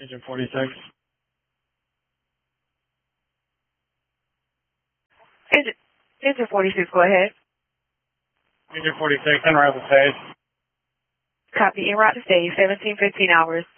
Agent 46. Agent 46, go ahead. Agent 46, en route to stage. Copy, en route to stage, 17:15 hours.